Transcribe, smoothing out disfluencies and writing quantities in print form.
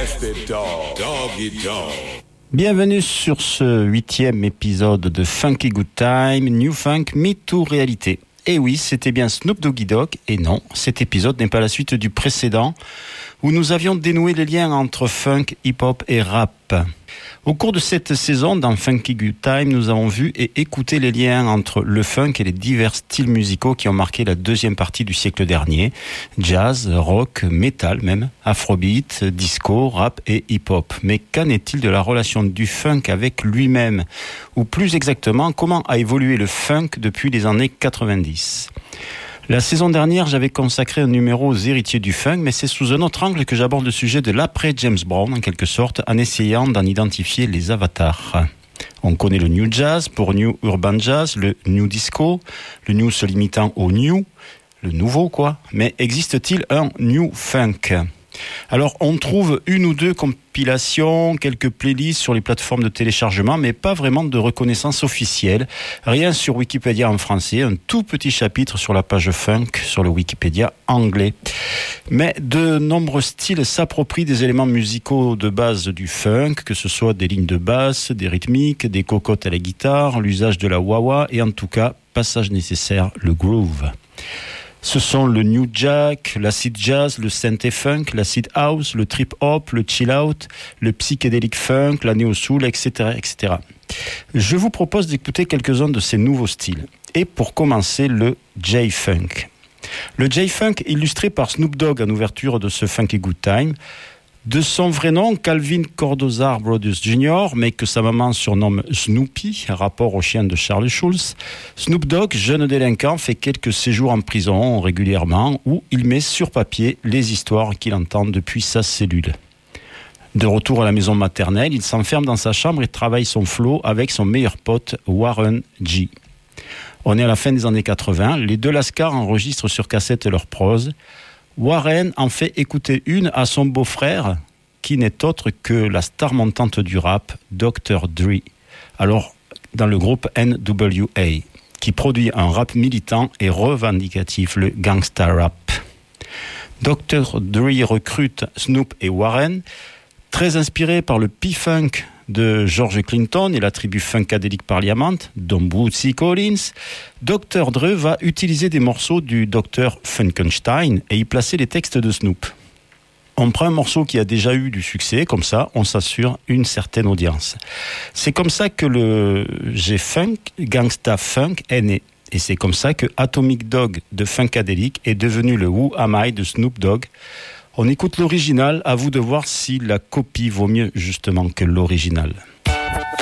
Bienvenue sur ce 8e épisode de Funky Good Time, New Funk, Mythe ou Réalité. Et oui, c'était bien Snoop Doggy Dogg, et non, cet épisode n'est pas la suite du précédent, où nous avions dénoué les liens entre funk, hip-hop et rap. Au cours de cette saison, dans Funky Good Time, nous avons vu et écouté les liens entre le funk et les divers styles musicaux qui ont marqué la deuxième partie du siècle dernier. Jazz, rock, metal même, afrobeat, disco, rap et hip-hop. Mais qu'en est-il de la relation du funk avec lui-même? Ou plus exactement, comment a évolué le funk depuis les années 90? La saison dernière, j'avais consacré un numéro aux héritiers du funk, mais c'est sous un autre angle que j'aborde le sujet de l'après James Brown, en quelque sorte, en essayant d'en identifier les avatars. On connaît le New Jazz pour New Urban Jazz, le New Disco, le New se limitant au New, le nouveau quoi, mais existe-t-il un New Funk ? Alors, on trouve une ou deux compilations, quelques playlists sur les plateformes de téléchargement, mais pas vraiment de reconnaissance officielle. Rien sur Wikipédia en français, un tout petit chapitre sur la page funk sur le Wikipédia anglais. Mais de nombreux styles s'approprient des éléments musicaux de base du funk, que ce soit des lignes de basse, des rythmiques, des cocottes à la guitare, l'usage de la wah-wah et en tout cas, passage nécessaire, le groove. Ce sont le new jack, l'acid jazz, le synthé funk, l'acid house, le trip hop, le chill out, le psychédélique funk, la néo soul, etc., etc. Je vous propose d'écouter quelques-uns de ces nouveaux styles. Et pour commencer, le J-funk. Le J-funk, illustré par Snoop Dogg en ouverture de ce Funky Good Time. De son vrai nom, Calvin Cordozar Brothers Jr., mais que sa maman surnomme Snoopy, rapport au chien de Charles Schulz, Snoop Dogg, jeune délinquant, fait quelques séjours en prison régulièrement où il met sur papier les histoires qu'il entend depuis sa cellule. De retour à la maison maternelle, il s'enferme dans sa chambre et travaille son flow avec son meilleur pote Warren G. On est à la fin des années 80, les deux Lascars enregistrent sur cassette leur prose. Warren en fait écouter une à son beau-frère, qui n'est autre que la star montante du rap, Dr. Dre, alors dans le groupe NWA, qui produit un rap militant et revendicatif, le gangsta rap. Dr. Dre recrute Snoop et Warren, très inspiré par le P-Funk de George Clinton et la tribu Funkadelic Parliament, dont Bootsy Collins, Dr. Dre va utiliser des morceaux du Dr. Funkenstein et y placer les textes de Snoop. On prend un morceau qui a déjà eu du succès, comme ça on s'assure une certaine audience. C'est comme ça que le G-Funk, Gangsta Funk, est né. Et c'est comme ça que Atomic Dog de Funkadelic est devenu le Who Am I de Snoop Dogg. On écoute l'original, à vous de voir si la copie vaut mieux justement que l'original.